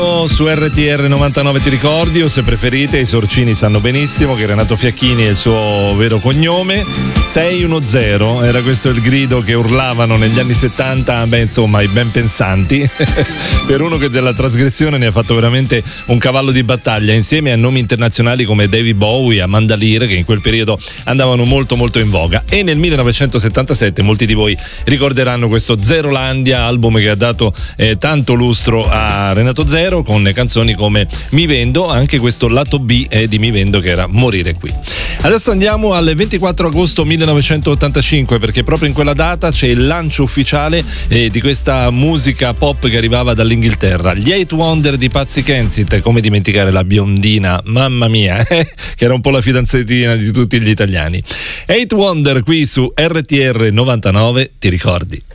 Su RTR 99 ti ricordi, o se preferite i sorcini sanno benissimo che Renato Fiacchini è il suo vero cognome. 610 era questo il grido che urlavano negli anni 70, i ben pensanti per uno che della trasgressione ne ha fatto veramente un cavallo di battaglia, insieme a nomi internazionali come David Bowie, Amanda Lear, che in quel periodo andavano molto molto in voga. E nel 1977 molti di voi ricorderanno questo Zerolandia, album che ha dato tanto lustro a Renato Zero, con canzoni come Mi Vendo, anche questo lato B di Mi Vendo che era Morire Qui. Adesso andiamo al 24 agosto 1985, perché proprio in quella data c'è il lancio ufficiale di questa musica pop che arrivava dall'Inghilterra. Gli Eight Wonder di Patsy Kensit, come dimenticare la biondina, mamma mia, che era un po' la fidanzatina di tutti gli italiani. Eight Wonder qui su RTR 99, ti ricordi?